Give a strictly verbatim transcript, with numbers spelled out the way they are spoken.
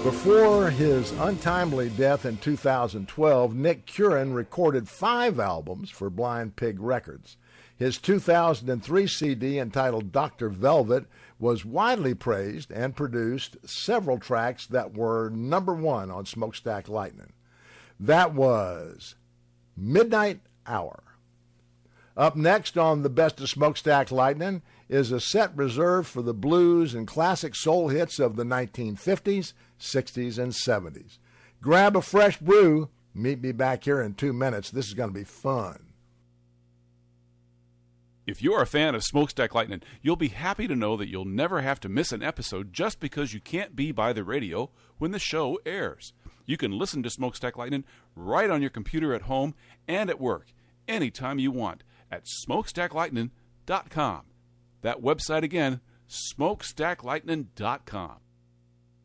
Before his untimely death in two thousand twelve, Nick Curran recorded five albums for Blind Pig Records. His two thousand three C D entitled Doctor Velvet was widely praised and produced several tracks that were number one on Smokestack Lightning. That was Midnight Hour. Up next on the Best of Smokestack Lightning is a set reserved for the blues and classic soul hits of the nineteen fifties, sixties, and seventies. Grab a fresh brew. Meet me back here in two minutes. This is going to be fun. If you're a fan of Smokestack Lightning, you'll be happy to know that you'll never have to miss an episode just because you can't be by the radio when the show airs. You can listen to Smokestack Lightning right on your computer at home and at work, anytime you want, at smokestack lightning dot com. That website again, smokestack lightning dot com.